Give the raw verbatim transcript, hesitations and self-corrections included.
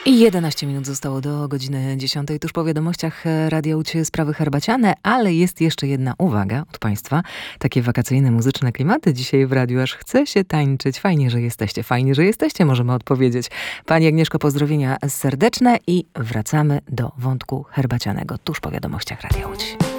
I jedenaście minut zostało do godziny dziesiątej. Tuż po wiadomościach Radia Łódź sprawy herbaciane, ale jest jeszcze jedna uwaga od Państwa. Takie wakacyjne, muzyczne klimaty dzisiaj w radiu, aż chce się tańczyć. Fajnie, że jesteście, fajnie, że jesteście, możemy odpowiedzieć. Pani Agnieszko, pozdrowienia serdeczne i wracamy do wątku herbacianego tuż po wiadomościach Radia Łódź.